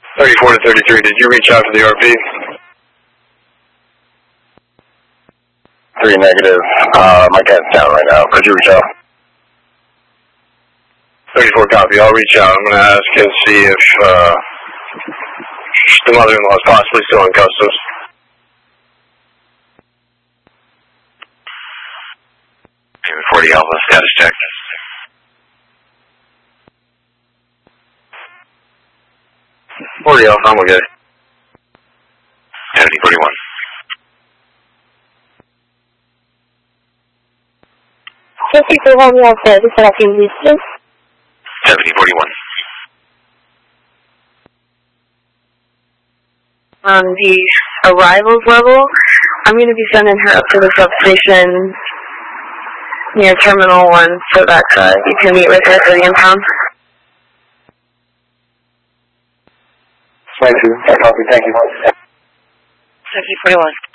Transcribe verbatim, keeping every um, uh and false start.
thirty-four to thirty-three, did you reach out to the R P? Three negative. Uh, my cat's down right now. Could you reach out? thirty-four copy. I'll reach out. I'm going to ask and see if uh, the mother-in-law is possibly still in customs. forty Alpha, status check. forty Alpha, I'm okay. seventy forty-one. fifty-four Romeo Alpha, this is Alpha Houston. seventy forty-one. On the arrivals level, I'm going to be sending her up to the substation near Terminal one so that uh, you can meet with her for the impound. twenty-two, copy, thank you. seventy forty-one.